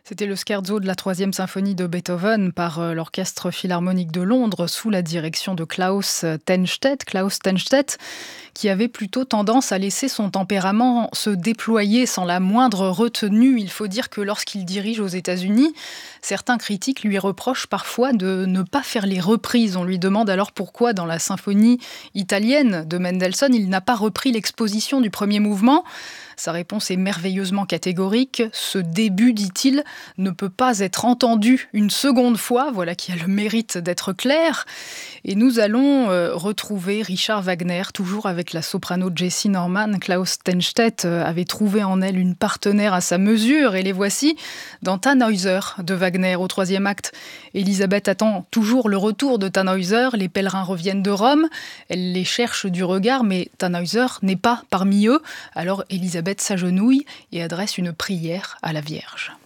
C'était le scherzo de la troisième symphonie de Beethoven par l'Orchestre Philharmonique de Londres sous la direction de Klaus Tennstedt, qui avait plutôt tendance à laisser son tempérament se déployer sans la moindre retenue. Il faut dire que lorsqu'il dirige aux États-Unis, certains critiques lui reprochent parfois de ne pas faire les reprises. On lui demande alors pourquoi dans la symphonie italienne de Mendelssohn, il n'a pas repris l'exposition du premier mouvement. Sa réponse est merveilleusement catégorique. Ce début, dit-il, ne peut pas être entendu une seconde fois. Voilà qui a le mérite d'être clair. Et nous allons retrouver Richard Wagner, toujours avec la soprano Jessie Norman. Klaus Tennstedt avait trouvé en elle une partenaire à sa mesure. Et les voici dans Tannhäuser de Wagner au troisième acte. Elisabeth attend toujours le retour de Tannhäuser. Les pèlerins reviennent de Rome. Elle les cherche du regard, mais Tannhäuser n'est pas parmi eux. Alors Elisabeth s'agenouille et adresse une prière à la Vierge.